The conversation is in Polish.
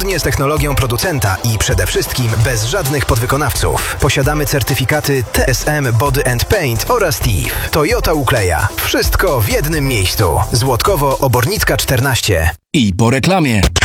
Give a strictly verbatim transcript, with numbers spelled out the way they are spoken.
Zgodnie z technologią producenta i przede wszystkim bez żadnych podwykonawców. Posiadamy certyfikaty T S M Body and Paint oraz T I F. Toyota Ukleja. Wszystko w jednym miejscu. Złotkowo Obornicka czternaście. I po reklamie.